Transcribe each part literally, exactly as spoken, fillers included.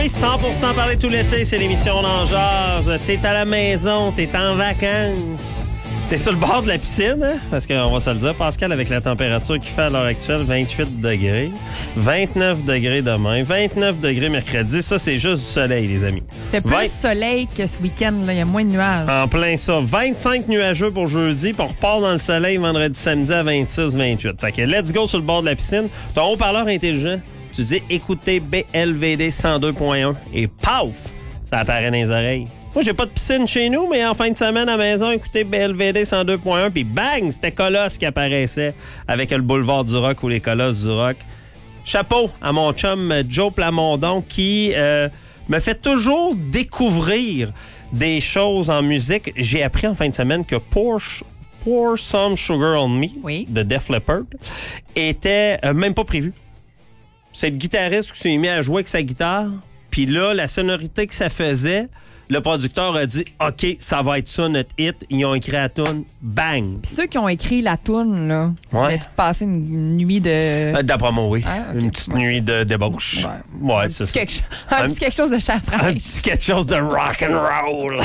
oui, cent pour cent parler tout l'été, c'est l'émission d'En Jase. T'es à la maison, t'es en vacances. T'es sur le bord de la piscine, hein? Parce qu'on va se le dire, Pascal, avec la température qu'il fait à l'heure actuelle, vingt-huit degrés, vingt-neuf degrés demain, vingt-neuf degrés mercredi. Ça, c'est juste du soleil, les amis. Il fait plus vingt... de soleil que ce week-end. Là. Il y a moins de nuages. En plein ça. vingt-cinq nuageux pour jeudi, puis on repart dans le soleil vendredi, samedi à vingt-six vingt-huit. Fait que let's go sur le bord de la piscine. Ton haut-parleur intelligent, tu dis écoutez B L V D cent deux point un et paf! Ça apparaît dans les oreilles. Moi, j'ai pas de piscine chez nous, mais en fin de semaine à la maison, écoutez B L V D cent deux point un, puis bang, c'était Colosse qui apparaissait avec le boulevard du Rock ou les Colosses du Rock. Chapeau à mon chum Joe Plamondon qui euh, me fait toujours découvrir des choses en musique. J'ai appris en fin de semaine que Porsche Pour Some Sugar on Me oui. de Def Leppard était euh, même pas prévu. C'est le guitariste qui s'est mis à jouer avec sa guitare, puis là, la sonorité que ça faisait, le producteur a dit « OK, ça va être ça, notre hit. » Ils ont écrit la toune. Bang! Puis ceux qui ont écrit la toune, là, ouais. ont-tu passé une nuit de... Euh, D'après moi, oui. Ah, okay. Une petite ouais, nuit c'est de débauche. Ouais, ouais un c'est petit ça. Quelque... Un, un petit quelque chose de chat fraîche. Un petit quelque chose de rock and roll.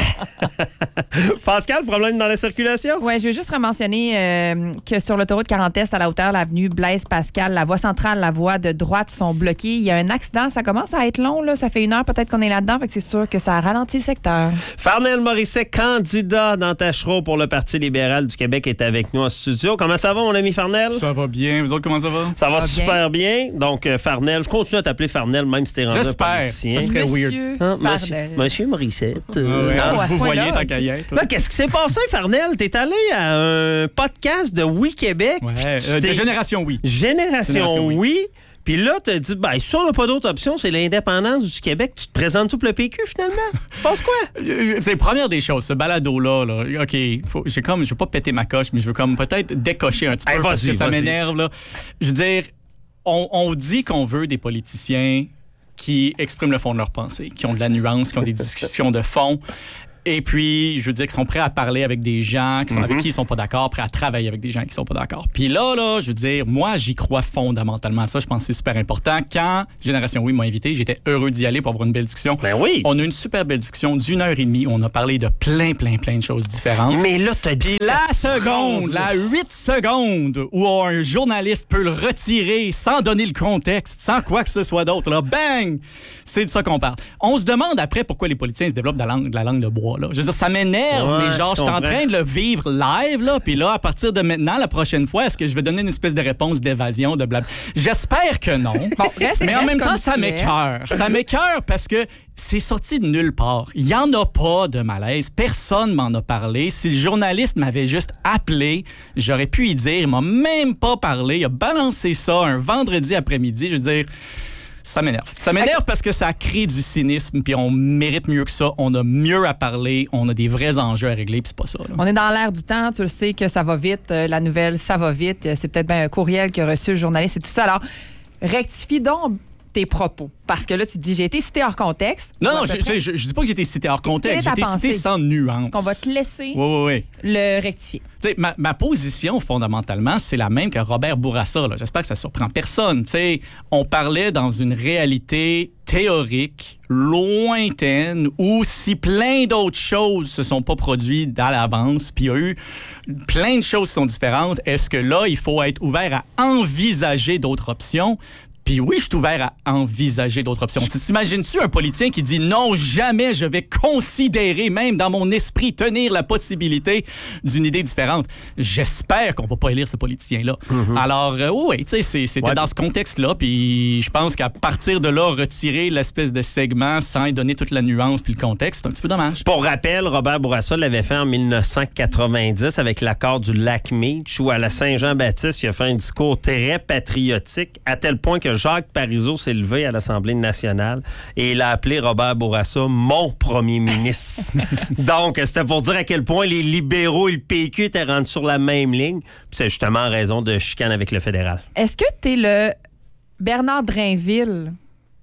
Pascal, problème dans la circulation? Oui, je veux juste rementionner euh, que sur l'autoroute quarante Est, à la hauteur de l'avenue Blaise-Pascal, la voie centrale, la voie de droite sont bloquées. Il y a un accident. Ça commence à être long, là. Ça fait une heure peut-être qu'on est là-dedans. Fait que c'est sûr que ça ralentit le secteur. Farnell Morisset, candidat dans Tachereau pour le Parti libéral du Québec, est avec nous en studio. Comment ça va, mon ami Farnell? Ça va bien. Vous autres, comment ça va? Ça va Ça va super bien. bien. Donc, euh, Farnell, je continue à t'appeler Farnell, même si t'es rendu J'espère. politicien. Ça serait Monsieur weird. Hein, monsieur, Farnell. monsieur Morisset. Euh, Ouais, Ah, on à se vous ce voyez point-là, tant ok. qu'à y être. Là, qu'est-ce qui s'est passé, Farnell? T'es allé à un podcast de Oui Québec. Ouais, puis tu euh, de t'es- Génération Oui. Génération, Génération oui. Oui. Puis là, t'as dit, ben, si on n'a pas d'autre option, c'est l'indépendance du Québec. Tu te présentes tout pour le P Q, finalement? Tu penses quoi? Euh, C'est la première des choses, ce balado-là. Là. OK, faut, j'ai comme, je veux pas péter ma coche, mais je veux comme peut-être décocher un petit Hey, peu parce vas-y, que ça vas-y. m'énerve. Là. Je veux dire, on, on dit qu'on veut des politiciens qui expriment le fond de leur pensée, qui ont de la nuance, qui ont des discussions de fond. Et puis, je veux dire qu'ils sont prêts à parler avec des gens qui sont, mm-hmm. avec qui ils sont pas d'accord, prêts à travailler avec des gens qui sont pas d'accord. Puis là, là, je veux dire, moi, j'y crois fondamentalement. Ça, je pense que c'est super important. Quand Génération Oui m'a invité, j'étais heureux d'y aller pour avoir une belle discussion. Ben oui. On a eu une super belle discussion d'une heure et demie. On a parlé de plein, plein, plein de choses différentes. Mais là, t'as dit... Puis la seconde, la huit secondes où un journaliste peut le retirer sans donner le contexte, sans quoi que ce soit d'autre, là, bang! C'est de ça qu'on parle. On se demande après pourquoi les politiciens se développent de la langue de, la langue de bois. Là. Je veux dire, ça m'énerve, Ouais, mais genre, je suis en train de le vivre live, là, puis là, à partir de maintenant, la prochaine fois, est-ce que je vais donner une espèce de réponse d'évasion, de blabla? J'espère que non. Bon, reste, mais en reste même temps, comme ça tu es. m'écoeure. Ça m'écoeure parce que c'est sorti de nulle part. Il n'y en a pas de malaise. Personne m'en a parlé. Si le journaliste m'avait juste appelé, j'aurais pu y dire. Il m'a même pas parlé. Il a balancé ça un vendredi après-midi. Je veux dire... Ça m'énerve. Ça m'énerve okay. parce que ça crée du cynisme, puis on mérite mieux que ça. On a mieux à parler, on a des vrais enjeux à régler, puis c'est pas ça. Là. On est dans l'air du temps, tu le sais que ça va vite. Euh, la nouvelle, ça va vite. C'est peut-être bien un courriel qu'a reçu le journaliste et tout ça. Alors, rectifie donc tes propos. Parce que là, tu dis, j'ai été cité hors contexte. Non, non, je, je, je, je dis pas que j'ai été cité hors contexte. J'ai été cité sans nuance. On va te laisser oui, oui, oui. le rectifier. T'sais, ma, ma position, fondamentalement, c'est la même que Robert Bourassa. Là. J'espère que ça surprend personne. T'sais, on parlait dans une réalité théorique, lointaine, où si plein d'autres choses se sont pas produites à l'avance, puis il y a eu plein de choses qui sont différentes, est-ce que là, il faut être ouvert à envisager d'autres options? Puis oui, je suis ouvert à envisager d'autres options. T'imagines-tu un politicien qui dit non, jamais je vais considérer, même dans mon esprit, tenir la possibilité d'une idée différente? J'espère qu'on va pas élire ce politicien-là. Mm-hmm. Alors, euh, oui, tu sais, c'était ouais. dans ce contexte-là. Puis je pense qu'à partir de là, retirer l'espèce de segment sans y donner toute la nuance puis le contexte, c'est un petit peu dommage. Pour rappel, Robert Bourassa l'avait fait en dix-neuf cent quatre-vingt-dix avec l'accord du lac Meech, où à la Saint-Jean-Baptiste, il a fait un discours très patriotique, à tel point que Jacques Parizeau s'est levé à l'Assemblée nationale et il a appelé Robert Bourassa mon premier ministre. Donc, c'était pour dire à quel point les libéraux et le P Q étaient rendus sur la même ligne. Puis c'est justement en raison de chicane avec le fédéral. Est-ce que tu es le Bernard Drainville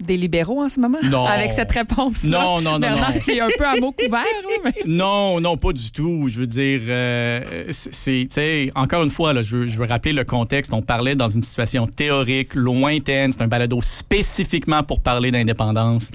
des libéraux en ce moment? Non. Avec cette réponse-là? Non, non, non, Bernard, non. qui est un peu à mots couverts. Là, mais... Non, non, pas du tout. Je veux dire, euh, c'est, tu sais, encore une fois, là, je, veux, je veux rappeler le contexte. On parlait dans une situation théorique, lointaine. C'est un balado spécifiquement pour parler d'indépendance.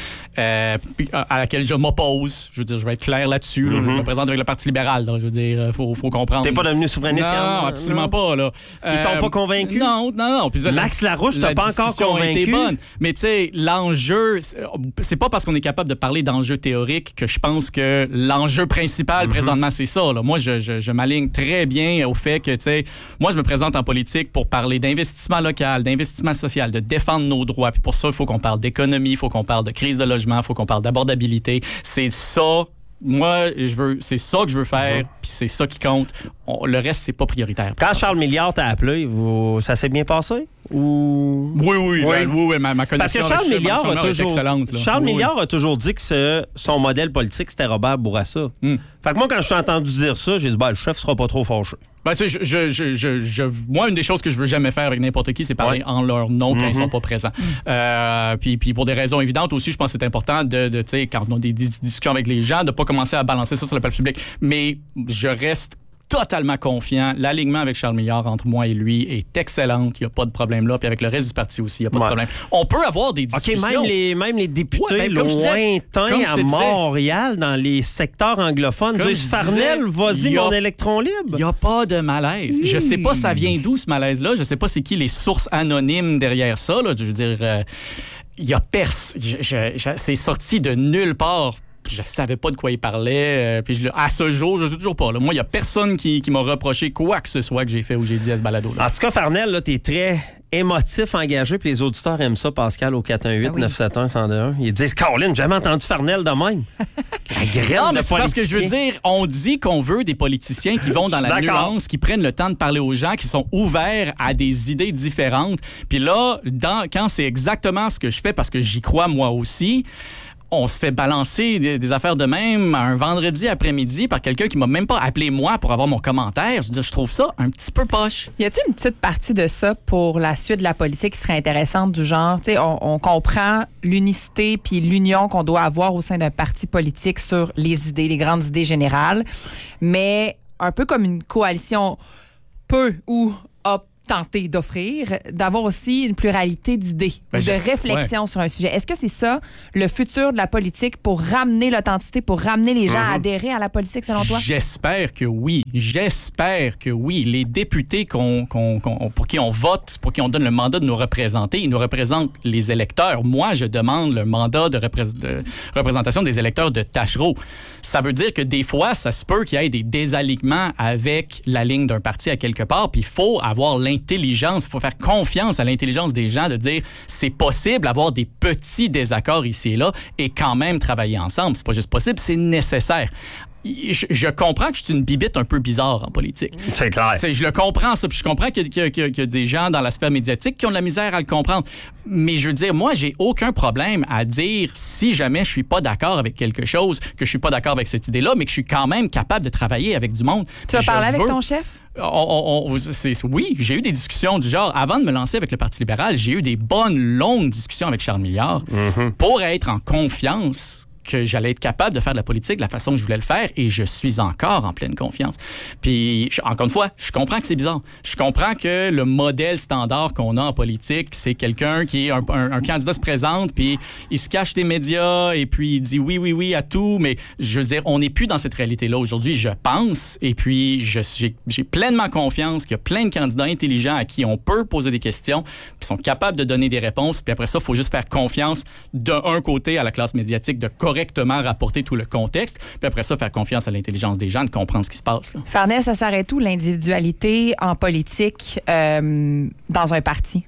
Euh, à laquelle je m'oppose. Je veux dire, je vais être clair là-dessus. Là. Mm-hmm. Je me présente avec le Parti libéral. Là. Je veux dire, il faut, faut comprendre. T'es pas devenu souverainiste? Non, non absolument non. pas. Là. Ils t'ont euh, pas convaincu? Non, non, non. Puis, Max Larouche t'a pas encore convaincu? Été bonne. Mais tu sais, l'enjeu, c'est pas parce qu'on est capable de parler d'enjeux théoriques que je pense que l'enjeu principal mm-hmm. présentement, c'est ça. Là. Moi, je, je, je m'aligne très bien au fait que, tu sais, moi, je me présente en politique pour parler d'investissement local, d'investissement social, de défendre nos droits. Puis pour ça, il faut qu'on parle d'économie, il faut qu'on parle de crise de logement, il faut qu'on parle d'abordabilité. C'est ça, moi, je veux, c'est ça que je veux faire, mm-hmm. puis c'est ça qui compte. On, le reste, c'est pas prioritaire. Quand Charles Milliard t'a appelé, vous, ça s'est bien passé? Ou... Oui, oui, oui, oui, oui ma, ma connexion Parce que Charles Milliard a toujours, excellente. Là. Charles oui, Milliard oui. a toujours dit que ce, son modèle politique, c'était Robert Bourassa. Mm. Fait que moi, quand je suis entendu dire ça, j'ai dit, ben, le chef sera pas trop fâché. Ben, je, je, je, je, je, moi, une des choses que je veux jamais faire avec n'importe qui, c'est parler ouais. en leur nom quand mm-hmm. ils sont pas présents. Mm. Euh, puis, puis pour des raisons évidentes aussi, je pense que c'est important de, de tu sais, quand on a des discussions avec les gens, de pas commencer à balancer ça sur le place public. Mais je reste totalement confiant. L'alignement avec Charles Milliard entre moi et lui est excellente. Il n'y a pas de problème là. Puis avec le reste du parti aussi, il n'y a pas ouais. de problème. On peut avoir des discussions. OK, même les, même les députés ouais, ben, lointains disais, à Montréal, dans les secteurs anglophones, disent Farnell, vas-y, mon électron libre. Il n'y a pas de malaise. Mmh. Je sais pas ça vient d'où, ce malaise-là. Je sais pas c'est qui les sources anonymes derrière ça. Là. Je veux dire, il euh, y a personne. C'est sorti de nulle part. Je savais pas de quoi il parlait. Euh, puis je, à ce jour, je sais toujours pas. Là. Moi, il y a personne qui, qui m'a reproché quoi que ce soit que j'ai fait ou j'ai dit à ce balado-là. En tout cas, Farnell, tu es très émotif, engagé, puis les auditeurs aiment ça, Pascal, au quatre un huit neuf sept un un zéro un. Ils disent, Caroline, jamais entendu Farnell de même. La grêle non, mais de c'est parce que je veux dire, on dit qu'on veut des politiciens qui vont dans la nuance, qui prennent le temps de parler aux gens, qui sont ouverts à des idées différentes. Puis là, dans, quand c'est exactement ce que je fais, parce que j'y crois moi aussi, on se fait balancer des, des affaires de même un vendredi après-midi par quelqu'un qui m'a même pas appelé moi pour avoir mon commentaire. Je veux dire, je trouve ça un petit peu poche. Y a-t-il une petite partie de ça pour la suite de la politique qui serait intéressante du genre, tu sais, on, on comprend l'unicité puis l'union qu'on doit avoir au sein d'un parti politique sur les idées, les grandes idées générales, mais un peu comme une coalition peut ou a tenter d'offrir, d'avoir aussi une pluralité d'idées, ben, de réflexion ouais. sur un sujet. Est-ce que c'est ça, le futur de la politique pour ramener l'authenticité, pour ramener les gens mm-hmm. à adhérer à la politique, selon toi? J'espère que oui. J'espère que oui. Les députés qu'on, qu'on, qu'on, pour qui on vote, pour qui on donne le mandat de nous représenter, ils nous représentent les électeurs. Moi, je demande le mandat de, repré- de représentation des électeurs de Tachereau. Ça veut dire que des fois, ça se peut qu'il y ait des désalignements avec la ligne d'un parti à quelque part, puis il faut avoir l'intention Intelligence, il faut faire confiance à l'intelligence des gens de dire c'est possible d'avoir des petits désaccords ici et là et quand même travailler ensemble. C'est pas juste possible, c'est nécessaire. Je, je comprends que je suis une bibite un peu bizarre en politique. C'est clair. T'sais, je le comprends, ça. Puis je comprends qu'il y, a, qu'il y a, qu'il y a des gens dans la sphère médiatique qui ont de la misère à le comprendre. Mais je veux dire, moi, j'ai aucun problème à dire si jamais je suis pas d'accord avec quelque chose, que je suis pas d'accord avec cette idée-là, mais que je suis quand même capable de travailler avec du monde. Tu vas parler avec ton chef? On, on, on, c'est, oui, j'ai eu des discussions du genre, avant de me lancer avec le Parti libéral, j'ai eu des bonnes, longues discussions avec Charles Milliard mm-hmm. pour être en confiance que j'allais être capable de faire de la politique de la façon que je voulais le faire et je suis encore en pleine confiance. Puis, je, encore une fois, je comprends que c'est bizarre. Je comprends que le modèle standard qu'on a en politique, c'est quelqu'un qui est un, un, un candidat se présente puis il se cache des médias et puis il dit oui, oui, oui à tout, mais je veux dire, on n'est plus dans cette réalité-là aujourd'hui, je pense, et puis je, j'ai, j'ai pleinement confiance qu'il y a plein de candidats intelligents à qui on peut poser des questions, qui sont capables de donner des réponses, puis après ça, il faut juste faire confiance d'un côté à la classe médiatique de correctement rapporter tout le contexte, puis après ça, faire confiance à l'intelligence des gens de comprendre ce qui se passe. Là. Farnell, ça s'arrête où l'individualité en politique euh, dans un parti?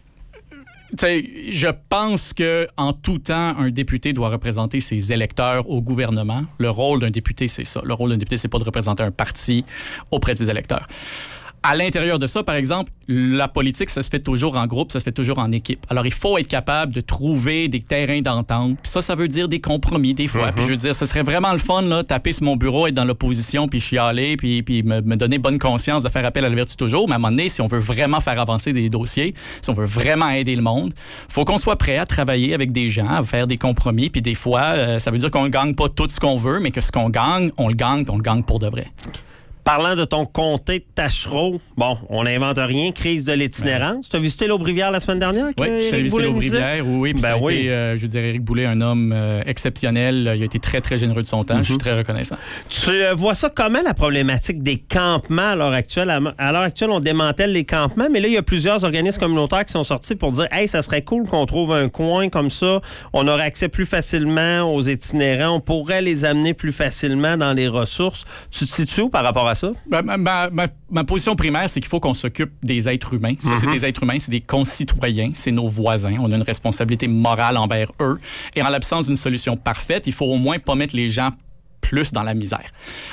T'sais, je pense que en tout temps, un député doit représenter ses électeurs au gouvernement. Le rôle d'un député, c'est ça. Le rôle d'un député, c'est pas de représenter un parti auprès des électeurs. À l'intérieur de ça, par exemple, la politique, ça se fait toujours en groupe, ça se fait toujours en équipe. Alors, il faut être capable de trouver des terrains d'entente. Puis ça, ça veut dire des compromis, des fois. Mm-hmm. Puis je veux dire, ce serait vraiment le fun, là, taper sur mon bureau, être dans l'opposition, puis chialer, puis, puis me, me donner bonne conscience de faire appel à la vertu toujours. Mais à un moment donné, si on veut vraiment faire avancer des dossiers, si on veut vraiment aider le monde, il faut qu'on soit prêt à travailler avec des gens, à faire des compromis. Puis des fois, euh, ça veut dire qu'on ne gagne pas tout ce qu'on veut, mais que ce qu'on gagne, on le gagne, puis on le gagne pour de vrai. Parlant de ton comté de Taschereau, bon, on n'invente rien, crise de l'itinérance. Ouais. Tu as visité l'Aubrivière la semaine dernière? Oui, je suis visité l'Aubrivière, oui, oui. Ben oui. Été, euh, je dirais, Éric Boulay, un homme euh, exceptionnel. Il a été très, très généreux de son temps. Mm-hmm. Je suis très reconnaissant. Tu euh, vois ça comment, la problématique des campements à l'heure actuelle? À, à l'heure actuelle, on démantèle les campements, mais là, il y a plusieurs organismes communautaires qui sont sortis pour dire « Hey, ça serait cool qu'on trouve un coin comme ça. On aurait accès plus facilement aux itinérants. On pourrait les amener plus facilement dans les ressources. » Tu te situes où par rapport à ça? Ben, ben, ben, Ma, ma, ma position primaire, c'est qu'il faut qu'on s'occupe des êtres humains. Ça, mm-hmm. c'est des êtres humains, c'est des concitoyens, c'est nos voisins. On a une responsabilité morale envers eux. Et en l'absence d'une solution parfaite, il faut au moins pas mettre les gens plus dans la misère.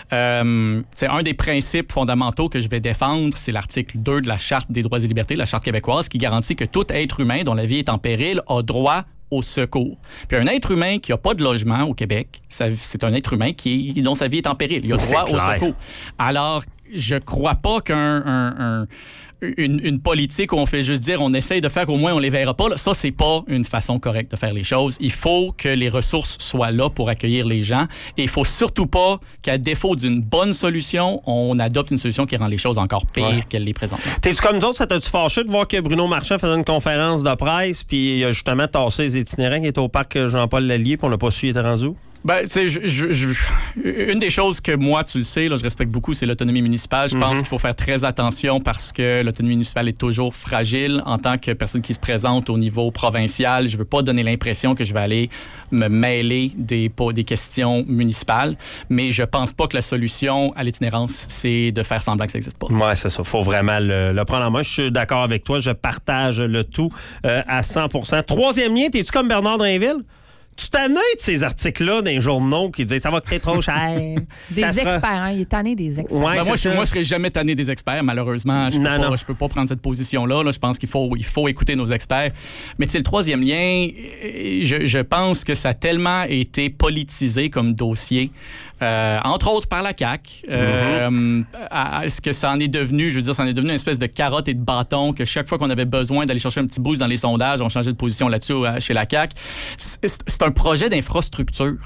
Euh, c'est un des principes fondamentaux que je vais défendre, c'est l'article deux de la Charte des droits et libertés, la Charte québécoise, qui garantit que tout être humain dont la vie est en péril a droit au secours. Puis un être humain qui n'a pas de logement au Québec, ça, c'est un être humain qui, dont sa vie est en péril. Il a droit au secours. Alors, je crois pas qu'un un, un, une, une politique où on fait juste dire on essaye de faire qu'au moins on les verra pas, là, ça, c'est pas une façon correcte de faire les choses. Il faut que les ressources soient là pour accueillir les gens et il faut surtout pas qu'à défaut d'une bonne solution, on adopte une solution qui rend les choses encore pires ouais. qu'elle les présente. T'es-tu comme nous autres, ça t'a-tu fâché de voir que Bruno Marchand faisait une conférence de presse puis il a justement tassé les itinérants qui étaient au parc Jean-Paul Lallier puis on n'a pas su il était rendu où? Ben, c'est je, je, je, une des choses que moi, tu le sais, là, je respecte beaucoup, c'est l'autonomie municipale. Je mm-hmm. pense qu'il faut faire très attention parce que l'autonomie municipale est toujours fragile. En tant que personne qui se présente au niveau provincial, je veux pas donner l'impression que je vais aller me mêler des, des questions municipales, mais je pense pas que la solution à l'itinérance, c'est de faire semblant que ça n'existe pas. Oui, c'est ça. Il faut vraiment le, le prendre en main. Je suis d'accord avec toi. Je partage le tout euh, à cent pour cent. Troisième lien, t'es-tu comme Bernard Drainville? Tu tanné de ces articles-là dans les journaux qui disent ça va coûter trop cher. Des ça experts, sera... hein? Il est tanné des experts. Ouais, ben moi, je, moi, je serais jamais tanné des experts, malheureusement. Je peux, non, pas, non. Je peux pas prendre cette position-là. Là. Je pense qu'il faut, il faut écouter nos experts. Mais tu sais, le troisième lien, je, je pense que ça a tellement été politisé comme dossier. Euh, entre autres par la C A Q. Euh, mm-hmm. à, à, est-ce que ça en est devenu, je veux dire, ça en est devenu une espèce de carotte et de bâton que chaque fois qu'on avait besoin d'aller chercher un petit boost dans les sondages, on changeait de position là-dessus euh, chez la C A Q. C'est, c'est un projet d'infrastructure.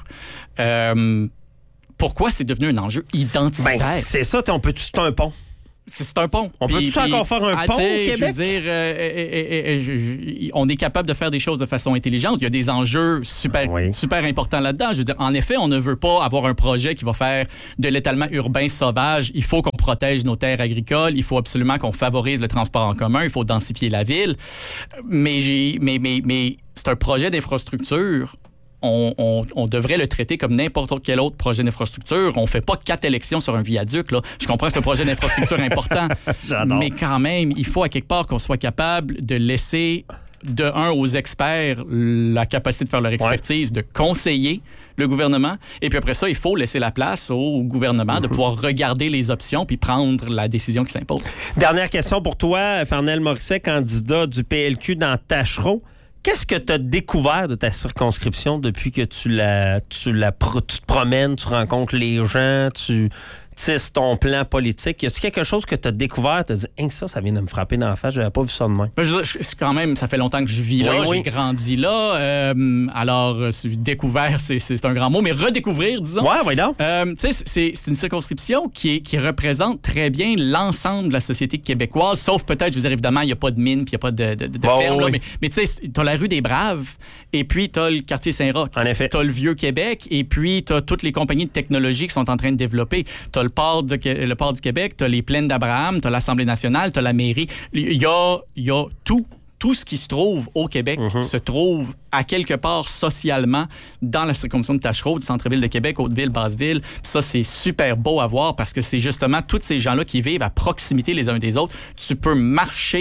Euh, pourquoi c'est devenu un enjeu identitaire? Ben, c'est ça, on peut tout c'est un pont. C'est un pont. On peut-tu encore faire un pont au Québec? Je veux dire, euh, euh, euh, je, je, on est capable de faire des choses de façon intelligente. Il y a des enjeux super, oui. super importants là-dedans. Je veux dire, en effet, on ne veut pas avoir un projet qui va faire de l'étalement urbain sauvage. Il faut qu'on protège nos terres agricoles. Il faut absolument qu'on favorise le transport en commun. Il faut densifier la ville. Mais, j'ai, mais, mais, mais c'est un projet d'infrastructure. On, on, on devrait le traiter comme n'importe quel autre projet d'infrastructure. On ne fait pas quatre élections sur un viaduc. Là. Je comprends que c'est un projet d'infrastructure important, mais quand même, il faut à quelque part qu'on soit capable de laisser, de un, aux experts la capacité de faire leur expertise, ouais. de conseiller le gouvernement. Et puis après ça, il faut laisser la place au gouvernement mm-hmm. de pouvoir regarder les options puis prendre la décision qui s'impose. Dernière question pour toi, Farnell Morisset, candidat du P L Q dans Taschereau. Qu'est-ce que tu as découvert de ta circonscription depuis que tu la, tu la tu te promènes, tu rencontres les gens, tu tisses ton plan politique? Y a-t-il quelque chose que tu as découvert, tu as dit hein, ça, ça vient de me frapper dans la face, j'avais pas vu ça de même? Je, je, quand même, ça fait longtemps que je vis là, oui, oui. j'ai grandi là. Euh, alors, découvert, c'est, c'est un grand mot, mais redécouvrir, disons. Ouais, oui, donc. Euh, tu sais, c'est, c'est une circonscription qui, est, qui représente très bien l'ensemble de la société québécoise, sauf peut-être, je veux dire, évidemment, il n'y a pas de mine puis il n'y a pas de, de, de oh, ferme. Oui. Là, mais mais tu sais, tu as la rue des Braves et puis tu as le quartier Saint-Roch. En effet. Tu as le Vieux-Québec et puis tu as toutes les compagnies de technologie qui sont en train de développer. Tu as le port, de, le port du Québec, tu as les plaines d'Abraham, tu as l'Assemblée nationale, tu as la mairie. Il y a, il y a tout. Tout ce qui se trouve au Québec mm-hmm. se trouve à quelque part socialement dans la circonscription de Taschereau, du centre-ville de Québec, Haute-Ville, Basse-Ville. Puis ça, c'est super beau à voir parce que c'est justement tous ces gens-là qui vivent à proximité les uns des autres. Tu peux marcher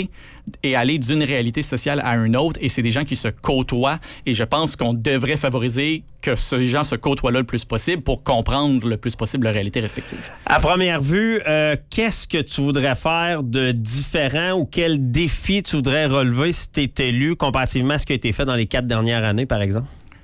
et aller d'une réalité sociale à une autre. Et c'est des gens qui se côtoient. Et je pense qu'on devrait favoriser que ces gens se côtoient là le plus possible pour comprendre le plus possible leur réalité respective. À première vue, euh, qu'est-ce que tu voudrais faire de différent ou quel défi tu voudrais relever si tu es élu comparativement à ce qui a été fait dans les quatre dernières années, par exemple?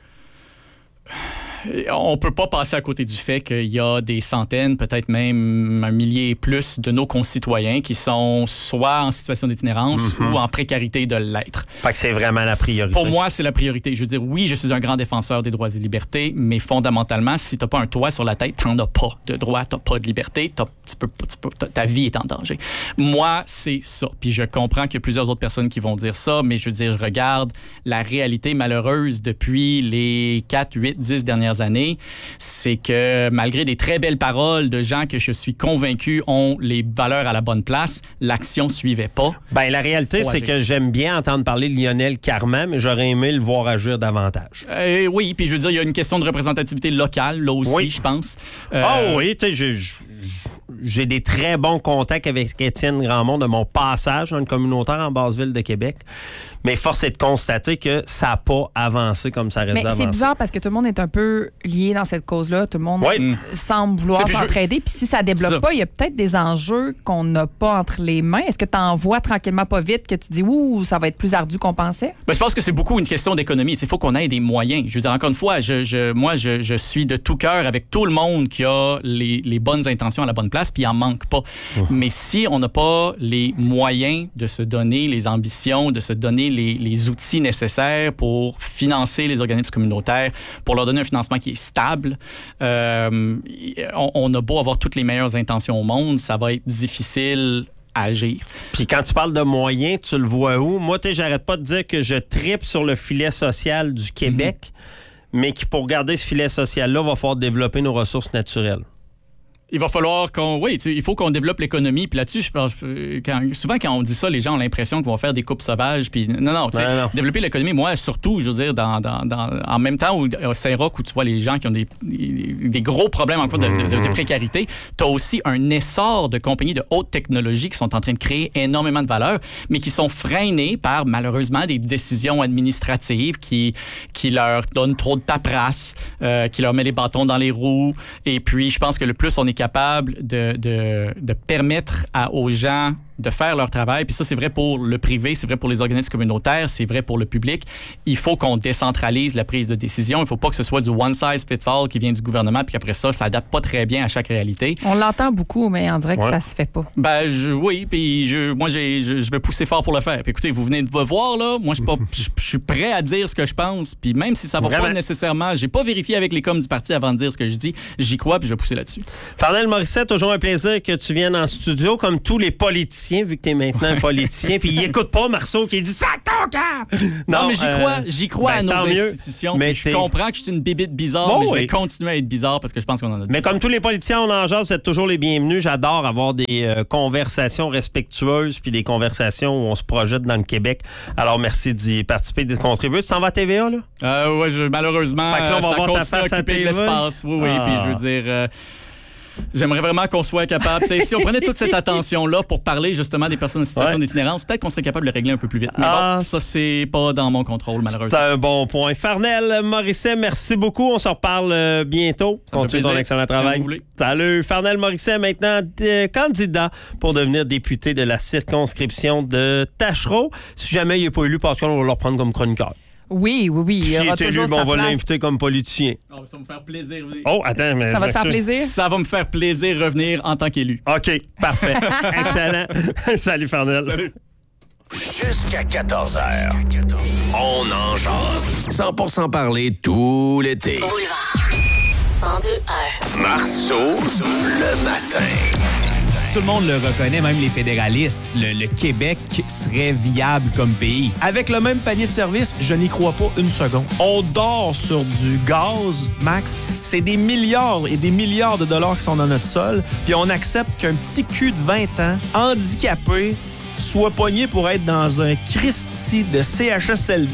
On peut pas passer à côté du fait qu'il y a des centaines, peut-être même un millier et plus de nos concitoyens qui sont soit en situation d'itinérance mm-hmm. ou en précarité de l'être. Fait que c'est vraiment la priorité. Pour moi, c'est la priorité. Je veux dire, oui, je suis un grand défenseur des droits et libertés, mais fondamentalement, si t'as pas un toit sur la tête, t'en as pas de droit, t'as pas de liberté, t'as, tu peux, tu peux, ta vie est en danger. Moi, c'est ça. Puis je comprends qu'il y a plusieurs autres personnes qui vont dire ça, mais je veux dire, je regarde la réalité malheureuse depuis les quatre, huit, dix dernières années, c'est que malgré des très belles paroles de gens que je suis convaincu ont les valeurs à la bonne place, l'action suivait pas. Ben la réalité, c'est que j'aime bien entendre parler de Lionel Carman, mais j'aurais aimé le voir agir davantage. Euh, oui, puis je veux dire, il y a une question de représentativité locale, là aussi, oui. je pense. Ah euh, oh, oui, tu sais, j'ai des très bons contacts avec Étienne Grandmont de mon passage dans le communautaire en Basse-Ville de Québec. Mais force est de constater que ça n'a pas avancé comme ça aurait dû avancer. Mais c'est bizarre parce que tout le monde est un peu lié dans cette cause-là. Tout le monde oui. semble vouloir s'entraider. Puis si ça ne débloque ça. pas, il y a peut-être des enjeux qu'on n'a pas entre les mains. Est-ce que tu en vois tranquillement pas vite que tu dis « Ouh, ça va être plus ardu qu'on pensait? » Ben, je pense que c'est beaucoup une question d'économie. Il faut qu'on ait des moyens. Je veux dire, encore une fois, je, je, moi, je, je suis de tout cœur avec tout le monde qui a les, les bonnes intentions à la bonne place, puis il n'en manque pas. Mmh. Mais si on n'a pas les moyens de se donner, les ambitions, de se donner les, les outils nécessaires pour financer les organismes communautaires, pour leur donner un financement qui est stable, euh, on, on a beau avoir toutes les meilleures intentions au monde, ça va être difficile à agir. Puis quand tu parles de moyens, tu le vois où? Moi, tu sais, j'arrête pas de dire que je tripe sur le filet social du Québec, mmh. mais qui, pour garder ce filet social-là, va falloir développer nos ressources naturelles. Il va falloir qu'on... Oui, il faut qu'on développe l'économie. Puis là-dessus, je pense, quand, souvent, quand on dit ça, les gens ont l'impression qu'ils vont faire des coupes sauvages. Puis non, non, tu sais, développer l'économie, moi, surtout, je veux dire, dans, dans, dans, en même temps, où, à Saint-Roch, où tu vois les gens qui ont des, des gros problèmes encore de, de, de précarité, tu as aussi un essor de compagnies de haute technologie qui sont en train de créer énormément de valeur, mais qui sont freinées par, malheureusement, des décisions administratives qui, qui leur donnent trop de paperasse, euh, qui leur met les bâtons dans les roues. Et puis, je pense que le plus on est capable de, de, de permettre à, aux gens de faire leur travail. Puis ça, c'est vrai pour le privé, c'est vrai pour les organismes communautaires, c'est vrai pour le public. Il faut qu'on décentralise la prise de décision. Il ne faut pas que ce soit du one size fits all qui vient du gouvernement, puis après ça, ça n'adapte pas très bien à chaque réalité. On l'entend beaucoup, mais on dirait que ouais. ça se fait pas. Ben, je, oui, puis je, moi, j'ai, je, je vais pousser fort pour le faire. Puis écoutez, vous venez de me voir, là. Moi, je suis pas, je, je suis prêt à dire ce que je pense. Puis même si ça va Vraiment? pas nécessairement, j'ai pas vérifié avec les coms du parti avant de dire ce que je dis, j'y crois, puis je vais pousser là-dessus. Farnell Morisset, toujours un plaisir que tu viennes en studio, comme tous les politiciens, vu que tu es maintenant un politicien, puis il écoute pas Marceau qui dit « Sac ton camp! » Non, non, mais j'y crois, euh, j'y crois ben, à nos institutions. Mais je comprends que je suis une bébite bizarre, bon, mais je vais oui. continuer à être bizarre parce que je pense qu'on en a Mais comme tous les politiciens, on en jase, vous êtes toujours les bienvenus. J'adore avoir des euh, conversations respectueuses, puis des conversations où on se projette dans le Québec. Alors, merci d'y participer, d'y contribuer. Tu s'en vas à T V A, là? Euh, oui, je, malheureusement, fait que là, on va ça voir continue ta face à occuper de l'espace. Oui, oui, ah. puis je veux dire... Euh, J'aimerais vraiment qu'on soit capable. Si on prenait toute cette attention-là pour parler justement des personnes en situation ouais. d'itinérance, peut-être qu'on serait capable de le régler un peu plus vite. Mais ah, bon, ça, c'est pas dans mon contrôle, malheureusement. C'est un bon point. Farnell Morisset, merci beaucoup. On se reparle euh, bientôt. Continue ton excellent travail. Salut. Farnell Morisset, maintenant euh, candidat pour devenir député de la circonscription de Tachereau. Si jamais il n'est pas élu, Pascal, on va le reprendre comme chroniqueur. Oui, oui, oui. Si il est élu, bon, on va l'inviter comme politicien. Oh, ça va me faire plaisir. Oh, attends, mais... Ça va te faire plaisir? Ça va me faire plaisir revenir en tant qu'élu. OK, parfait. Excellent. Salut, Farnell. Salut. Jusqu'à quatorze heures, on en jase. cent pour cent parler tout l'été. Boulevard cent deux un. Marceau, le matin. Tout le monde le reconnaît, même les fédéralistes. Le, le Québec serait viable comme pays. Avec le même panier de services, je n'y crois pas une seconde. On dort sur du gaz, Max. C'est des milliards et des milliards de dollars qui sont dans notre sol. Puis on accepte qu'un petit cul de vingt ans, handicapé, soit pogné pour être dans un Christie de C H S L D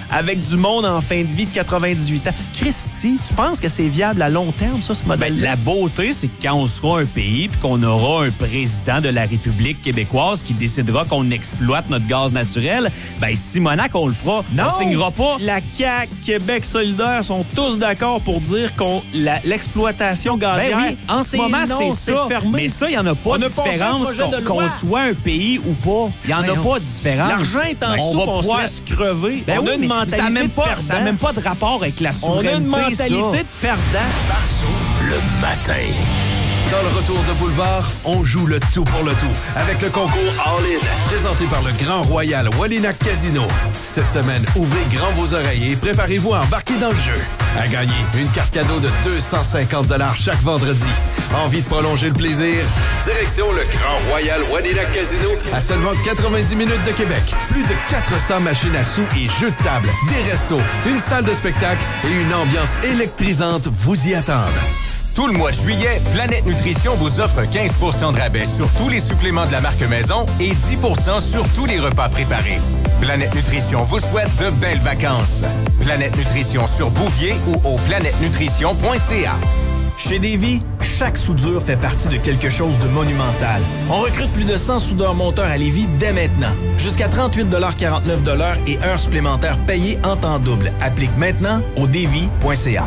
avec du monde en fin de vie de quatre-vingt-dix-huit ans. Christy, tu penses que c'est viable à long terme, ça, ce modèle? Ben, la beauté, c'est que quand on sera un pays puis qu'on aura un président de la République québécoise qui décidera qu'on exploite notre gaz naturel, ben Simonac, on le fera. Non, on signera pas. La C A Q, Québec solidaire sont tous d'accord pour dire qu'on la, l'exploitation gazière, Ben oui, en ce moment, non, c'est ça. fermé. Mais ça, il n'y en a pas On de a passé un différence projet qu'on, de loi. qu'on soit un pays ou pas. Il n'y en a Voyons. pas de différence. L'argent est en Ben, dessous, on, on se laisse crever. Ben on oui, a une mais mentalité ça n'a même, de pas- perdant. ça a même pas de rapport avec la On souveraineté. a une mentalité ça. de perdant. Le matin. Dans le retour de Boulevard, on joue le tout pour le tout avec le concours All-In, présenté par le Grand Royal Wallinac Casino. Cette semaine, ouvrez grand vos oreilles et préparez-vous à embarquer dans le jeu. À gagner, une carte cadeau de deux cent cinquante dollars chaque vendredi. Envie de prolonger le plaisir? Direction le Grand Royal Wallinac Casino à seulement quatre-vingt-dix minutes de Québec. Plus de quatre cents machines à sous et jeux de table, des restos, une salle de spectacle et une ambiance électrisante vous y attendent. Tout le mois de juillet, Planète Nutrition vous offre quinze pour cent de rabais sur tous les suppléments de la marque Maison et dix pour cent sur tous les repas préparés. Planète Nutrition vous souhaite de belles vacances. Planète Nutrition sur Bouvier ou au planète nutrition point c a. Chez Davy, chaque soudure fait partie de quelque chose de monumental. On recrute plus de cent soudeurs monteurs à Lévis dès maintenant. Jusqu'à trente-huit quarante-neuf et heures supplémentaires payées en temps double. Applique maintenant au davy point c a.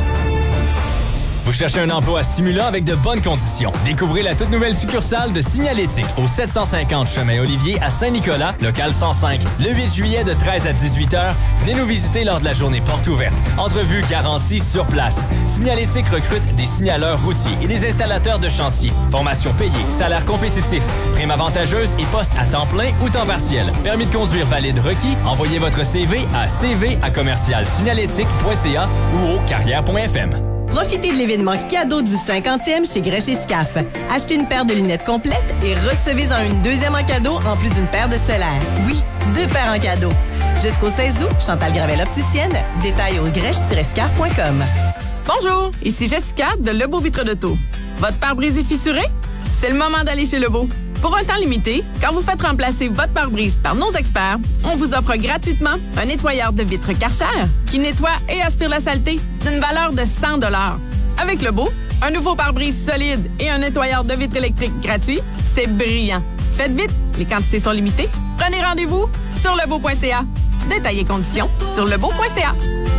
Vous cherchez un emploi stimulant avec de bonnes conditions. Découvrez la toute nouvelle succursale de Signalétique au sept cent cinquante chemin Olivier à Saint-Nicolas, local cent cinq. Le huit juillet de treize à dix-huit heures, venez nous visiter lors de la journée porte ouverte. Entrevue garantie sur place. Signalétique recrute des signaleurs routiers et des installateurs de chantier. Formation payée, salaire compétitif, prime avantageuse et poste à temps plein ou temps partiel. Permis de conduire valide requis. Envoyez votre C V à c v à commercial signalétique point c a ou au carrière point f m. Profitez de l'événement cadeau du cinquantième chez Grèche et Scaf. Achetez une paire de lunettes complètes et recevez-en une deuxième en cadeau en plus d'une paire de solaires. Oui, deux paires en cadeau. Jusqu'au seize août, Chantal Gravel opticienne. Détails au grèche tiret scaf point com. Bonjour, ici Jessica de Lebeau Vitre d'Auto. Votre pare-brise est fissuré? C'est le moment d'aller chez Lebeau. Pour un temps limité, quand vous faites remplacer votre pare-brise par nos experts, on vous offre gratuitement un nettoyeur de vitres Karcher qui nettoie et aspire la saleté d'une valeur de cent dollars. Avec Lebeau, un nouveau pare-brise solide et un nettoyeur de vitres électriques gratuit, c'est brillant. Faites vite, les quantités sont limitées. Prenez rendez-vous sur lebeau point c a. Détails et conditions sur lebeau point c a.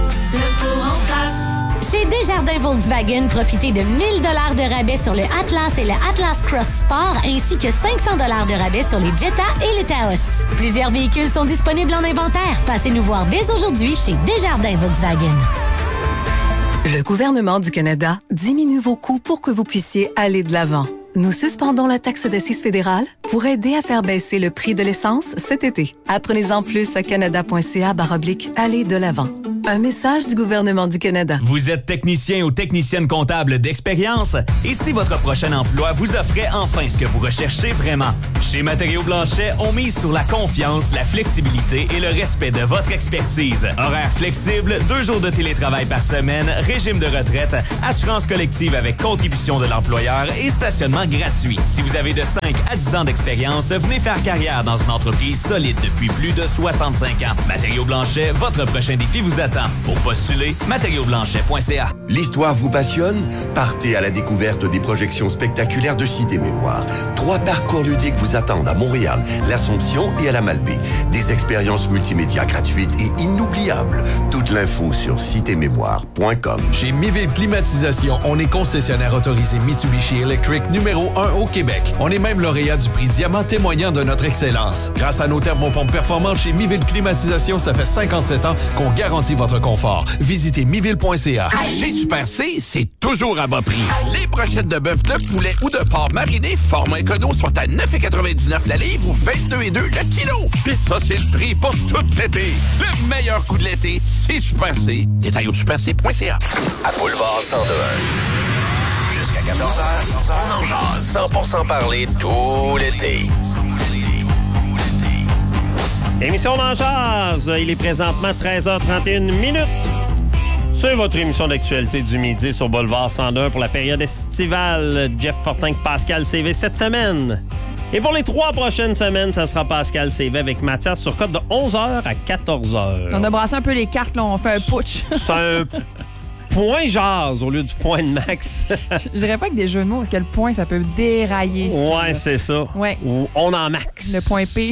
Chez Desjardins Volkswagen, profitez de mille dollars de rabais sur le Atlas et le Atlas Cross Sport, ainsi que cinq cents dollars de rabais sur les Jetta et le Taos. Plusieurs véhicules sont disponibles en inventaire. Passez nous voir dès aujourd'hui chez Desjardins Volkswagen. Le gouvernement du Canada diminue vos coûts pour que vous puissiez aller de l'avant. Nous suspendons la taxe d'assises fédérale pour aider à faire baisser le prix de l'essence cet été. Apprenez-en plus à canada point c a barre oblique aller de l'avant. Un message du gouvernement du Canada. Vous êtes technicien ou technicienne comptable d'expérience? Et si votre prochain emploi vous offrait enfin ce que vous recherchez vraiment? Chez Matériaux Blanchet, on mise sur la confiance, la flexibilité et le respect de votre expertise. Horaires flexibles, deux jours de télétravail par semaine, régime de retraite, assurance collective avec contribution de l'employeur et stationnement gratuit. Si vous avez de cinq à dix ans d'expérience, venez faire carrière dans une entreprise solide depuis plus de soixante-cinq ans. Matériaux Blanchet, votre prochain défi vous attend. Pour postuler, matériaux blanchet point c a. L'histoire vous passionne? Partez à la découverte des projections spectaculaires de Cité Mémoire. Trois parcours ludiques vous attendent à Montréal, l'Assomption et à la Malbaie. Des expériences multimédia gratuites et inoubliables. Toute l'info sur cité mémoire point com. Chez Miville Climatisation, on est concessionnaire autorisé Mitsubishi Electric numéro un au Québec. On est même lauréat du prix Diamant témoignant de notre excellence. Grâce à nos thermopompes performantes chez Miville Climatisation, ça fait cinquante-sept ans qu'on garantit votre confort. Visitez miville point c a. Chez Super C, c'est toujours à bas prix. Les brochettes de bœuf, de poulet ou de porc mariné format écono sont à neuf virgule quatre-vingt-dix-neuf la livre ou vingt-deux virgule deux le kilo. Puis ça, c'est le prix pour tout l'été. Le meilleur coup de l'été, c'est Super C. Détail au super c point c a. À Boulevard cent deux un. Jusqu'à quatorze heures, on en jase. cent pour cent parler tout l'été. Émission d'en jase. Il est présentement treize heures trente et une minutes. C'est votre émission d'actualité du midi sur Boulevard cent deux pour la période estivale. Jeff Fortin, Pascal C V cette semaine. Et pour les trois prochaines semaines, ça sera Pascal C V avec Mathias sur Côte de onze heures à quatorze heures. On a brassé un peu les cartes, là, on fait un putsch. C'est un point jazz au lieu du point de Max. Je dirais pas que des jeux de mots, parce que le point, ça peut dérailler. Ouais, là. c'est ça. Ouais. Ou on en max. Le point P.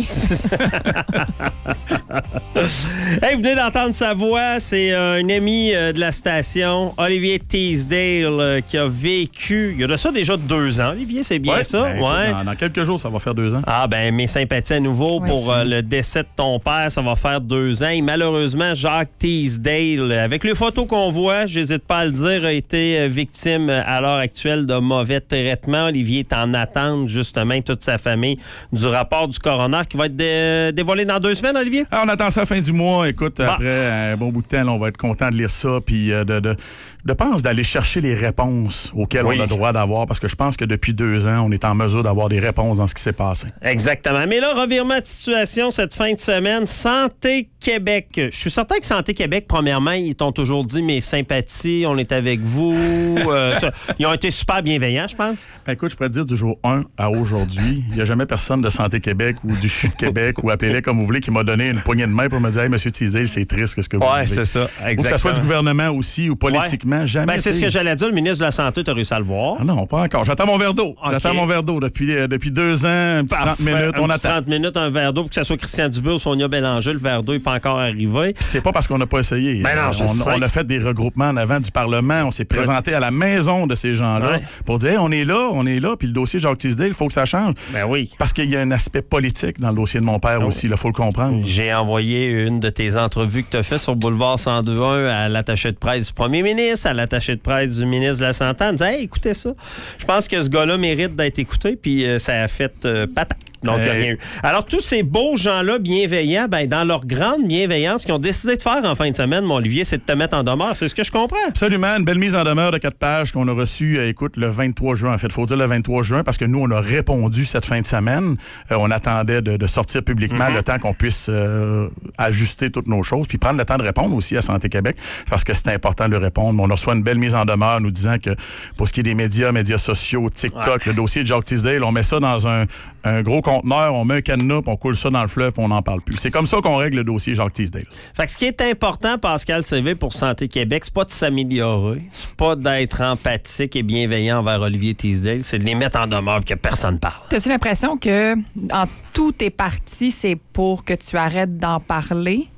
Hey, vous venez d'entendre sa voix. C'est euh, un ami euh, de la station, Olivier Teasdale, euh, qui a vécu, il y a de ça déjà deux ans. Olivier, c'est bien ouais, ça? Ben, ouais. Dans, dans quelques jours, ça va faire deux ans. Ah, ben, mes sympathies à nouveau Ouais, pour euh, le décès de ton père. Ça va faire deux ans. Et malheureusement, Jacques Teasdale, avec les photos qu'on voit, j'hésite pas à le dire, a été euh, victime euh, à l'heure actuelle de mauvais traitements. Olivier est en attente, justement, toute sa famille, du rapport du coroner qui va être dé- dévoilé dans deux semaines, Olivier? Ah, on attend ça à la fin du mois. Écoute, Bon. après un bon bout de temps, là, on va être content de lire ça. Puis euh, de, de, de pense d'aller chercher les réponses auxquelles Oui. on a droit d'avoir. Parce que je pense que depuis deux ans, on est en mesure d'avoir des réponses dans ce qui s'est passé. Exactement. Mais là, revirement de situation cette fin de semaine. Santé Québec. Je suis certain que Santé Québec, premièrement, ils t'ont toujours dit mes sympathies, on est avec vous. Euh, ça, ils ont été super bienveillants, je pense. Ben, écoute, je pourrais te dire du jour un à aujourd'hui, il n'y a jamais personne de Santé Québec ou du C H U de Québec ou appelez-les comme vous voulez qui m'a donné une poignée de main pour me dire « Hey, M. Teasdale, c'est triste ce que vous Ouais, vivez. c'est ça. Ou que Exactement. ça soit du gouvernement aussi ou politiquement, Ouais. jamais. Ben, c'est ce que j'allais dire. Le ministre de la Santé, tu as réussi à le voir. Ah non, pas encore. J'attends mon verre d'eau. OK. J'attends mon verre d'eau depuis, euh, depuis deux ans, un petit trente Parfait. minutes, Un on petit attend. trente minutes, un verre d'eau, pour que ce soit Christian Dubé ou Sonia Bélanger. Le verre d'eau n'est pas encore arrivé. Puis c'est pas parce qu'on n'a pas essayé. Ben non, je on, sais. on a fait des regroupements en avant du Parlement. On s'est présenté à la maison de ces gens-là Ouais. pour dire hey, on est là, on est là. Puis le dossier Jacques Teasdale, il faut que ça change. Ben oui. Parce qu'il y a un aspect politique dans le dossier de mon père Ah aussi. Il faut le comprendre. J'ai envoyé une de tes entrevues que tu as fait sur Boulevard cent deux un à l'attaché de presse du premier ministre, à l'attaché de presse du ministre de la Santé, en disant hey, écoutez ça. Je pense que ce gars-là mérite d'être écouté, puis euh, ça a fait euh, patate. Donc, il n'y a Hey. rien eu. Alors, tous ces beaux gens-là bienveillants, ben, dans leur grande bienveillance, qu'ils ont décidé de faire en fin de semaine, mon Olivier, c'est de te mettre en demeure. C'est ce que je comprends. Absolument. Une belle mise en demeure de quatre pages qu'on a reçue, euh, écoute, le vingt-trois juin. En fait, il faut dire le vingt-trois juin parce que nous, on a répondu cette fin de semaine. Euh, on attendait de, de sortir publiquement Mm-hmm. le temps qu'on puisse euh, ajuster toutes nos choses puis prendre le temps de répondre aussi à Santé Québec parce que c'est important de répondre. On reçoit une belle mise en demeure nous disant que pour ce qui est des médias, médias sociaux, TikTok, Ouais. le dossier de Jacques Teasdale, on met ça dans un, un gros conteneur, on met un cadenas, puis on coule ça dans le fleuve, puis on n'en parle plus. C'est comme ça qu'on règle le dossier Jacques Teasdale. Fait que ce qui est important, Pascal C V, pour Santé Québec, c'est pas de s'améliorer, c'est pas d'être empathique et bienveillant envers Olivier Teasdale, c'est de les mettre en demeure et que personne parle. T'as-tu l'impression que en tout tes partis, c'est pour que tu arrêtes d'en parler,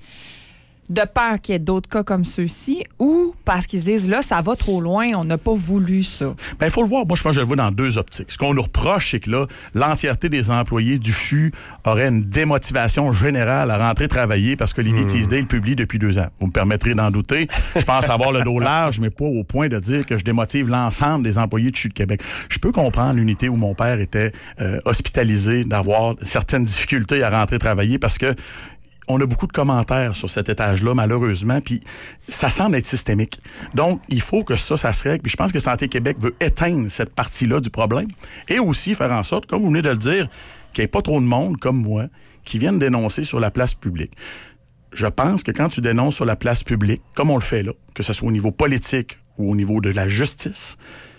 de peur qu'il y ait d'autres cas comme ceux-ci, ou parce qu'ils disent là, ça va trop loin, on n'a pas voulu ça? Ben, il faut le voir. Moi, je pense que je le vois dans deux optiques. Ce qu'on nous reproche, c'est que là, l'entièreté des employés du C H U aurait une démotivation générale à rentrer travailler parce que Olivier Teasdale publie depuis deux ans. Vous me permettrez d'en douter. Je pense avoir le dos large, mais pas au point de dire que je démotive l'ensemble des employés du C H U de Québec. Je peux comprendre l'unité où mon père était euh, hospitalisé, d'avoir certaines difficultés à rentrer travailler parce que on a beaucoup de commentaires sur cet étage-là, malheureusement, puis ça semble être systémique. Donc, il faut que ça, ça se règle. Puis je pense que Santé Québec veut éteindre cette partie-là du problème et aussi faire en sorte, comme vous venez de le dire, qu'il n'y ait pas trop de monde comme moi qui viennent dénoncer sur la place publique. Je pense que quand tu dénonces sur la place publique, comme on le fait là, que ce soit au niveau politique ou au niveau de la justice,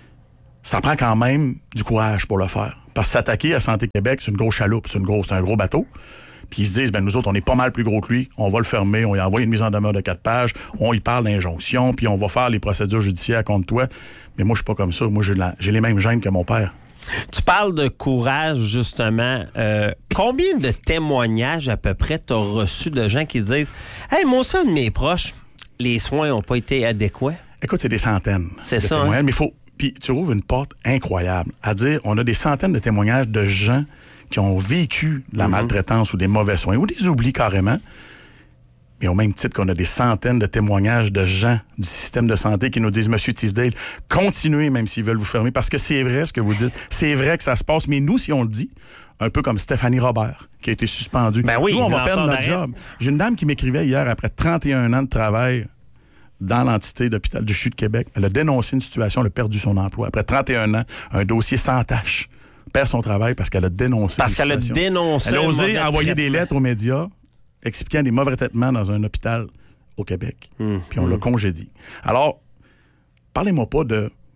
ça prend quand même du courage pour le faire. Parce que s'attaquer à Santé Québec, c'est une grosse chaloupe, c'est une grosse, c'est un gros bateau. Puis ils se disent, ben nous autres, on est pas mal plus gros que lui, on va le fermer, on y envoie une mise en demeure de quatre pages, on y parle d'injonction, puis on va faire les procédures judiciaires contre toi. Mais moi, je suis pas comme ça. Moi, j'ai, la, j'ai les mêmes gènes que mon père. Tu parles de courage, justement. Euh, combien de témoignages, à peu près, tu as reçu de gens qui disent « Hey, moi, ça, de mes proches, les soins n'ont pas été adéquats? » Écoute, c'est des centaines. C'est de ça, témoignages, hein? mais il faut... Puis tu ouvres une porte incroyable à dire, on a des centaines de témoignages de gens qui ont vécu de la Mm-hmm. maltraitance ou des mauvais soins, ou des oublis carrément. Mais au même titre qu'on a des centaines de témoignages de gens du système de santé qui nous disent, Monsieur Teasdale, continuez même s'ils veulent vous fermer, parce que c'est vrai ce que vous dites. C'est vrai que ça se passe, mais nous, si on le dit, un peu comme Stéphanie Robert, qui a été suspendue. Ben oui, nous, on va lanceur perdre notre d'arrêt. job. J'ai une dame qui m'écrivait hier, après trente et un ans de travail dans l'entité d'hôpital du C H U de Québec, elle a dénoncé une situation, elle a perdu son emploi. Après trente et un ans, un dossier sans tâche. Perd son travail parce qu'elle a dénoncé Parce une qu'elle a situation. dénoncé Elle a un osé mauvais envoyer des traitement. lettres aux médias expliquant des mauvais traitements dans un hôpital au Québec. Mmh. Puis on l'a congédié. Alors, parlez-moi pas de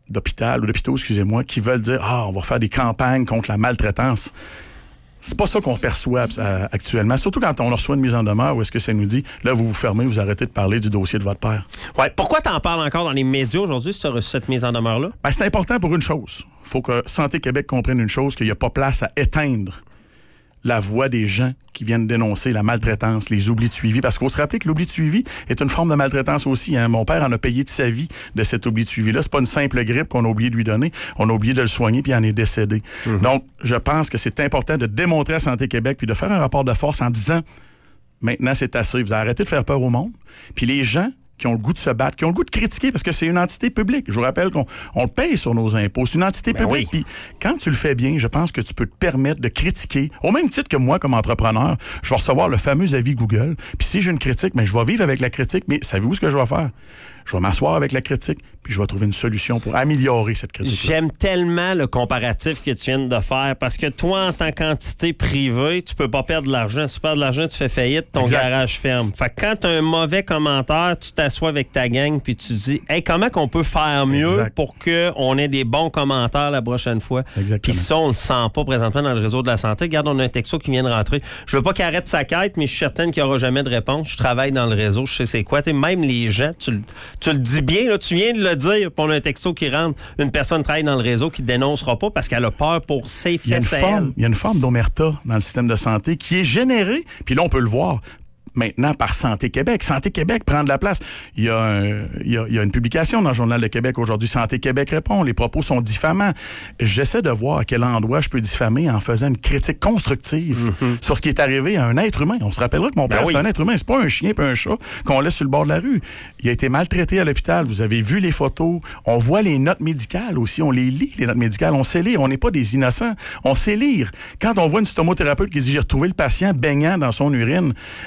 d'hôpital ou d'hôpitaux, excusez-moi, qui veulent dire « Ah, on va faire des campagnes contre la maltraitance ». C'est pas ça qu'on perçoit euh, actuellement, surtout quand on reçoit une mise en demeure où est-ce que ça nous dit « Là, vous vous fermez, vous arrêtez de parler du dossier de votre père ». Ouais. Pourquoi t'en parles encore dans les médias aujourd'hui si tu as reçu cette mise en demeure-là? Ben, c'est important pour une chose. Il faut que Santé Québec comprenne une chose, qu'il n'y a pas place à éteindre la voix des gens qui viennent dénoncer la maltraitance, les oublis de suivi. Parce qu'il faut se rappeler que l'oubli de suivi est une forme de maltraitance aussi. Hein. Mon père en a payé de sa vie de cet oubli de suivi-là. C'est pas une simple grippe qu'on a oublié de lui donner. On a oublié de le soigner puis il en est décédé. Mm-hmm. Donc, je pense que c'est important de démontrer à Santé Québec puis de faire un rapport de force en disant « Maintenant, c'est assez. Vous arrêtez de faire peur au monde. » Puis les gens qui ont le goût de se battre, qui ont le goût de critiquer, parce que c'est une entité publique. Je vous rappelle qu'on on le paye sur nos impôts. C'est une entité ben publique. Puis oui. Quand tu le fais bien, je pense que tu peux te permettre de critiquer. Au même titre que moi, comme entrepreneur, je vais recevoir le fameux avis Google. Puis si j'ai une critique, mais je vais vivre avec la critique. Mais savez-vous ce que je vais faire? Je vais m'asseoir avec la critique, puis je vais trouver une solution pour améliorer cette critique. J'aime tellement le comparatif que tu viens de faire, parce que toi, en tant qu'entité privée, tu peux pas perdre de l'argent. Si tu perds de l'argent, tu fais faillite, ton exact. Garage ferme. Fait que quand tu as un mauvais commentaire, tu t'assois avec ta gang, puis tu dis, hey, comment qu'on peut faire mieux exact. Pour qu'on ait des bons commentaires la prochaine fois? Puis ça, on le sent pas présentement dans le réseau de la santé. Regarde, on a un texto qui vient de rentrer. Je veux pas qu'il arrête sa quête, mais je suis certaine qu'il n'y aura jamais de réponse. Je travaille dans le réseau, je sais c'est quoi. T'sais, même les gens, tu le Tu le dis bien, là, tu viens de le dire, puis on a un texto qui rentre, une personne travaille dans le réseau qui ne dénoncera pas parce qu'elle a peur pour ses faits. Il y a une forme, il y a une forme d'omerta dans le système de santé qui est générée, puis là, on peut le voir maintenant par Santé Québec. Santé Québec prend de la place. Il y a, un, il y a, il y a une publication dans le Journal de Québec aujourd'hui. Santé Québec répond. Les propos sont diffamants. J'essaie de voir à quel endroit je peux diffamer en faisant une critique constructive mm-hmm. sur ce qui est arrivé à un être humain. On se rappellera que mon père, ben oui. c'est un être humain. C'est pas un chien et un chat qu'on laisse sur le bord de la rue. Il a été maltraité à l'hôpital. Vous avez vu les photos. On voit les notes médicales aussi. On les lit, les notes médicales. On sait lire. On n'est pas des innocents. On sait lire. Quand on voit une stomothérapeute qui dit « J'ai retrouvé le patient baignant dans son urine euh, »,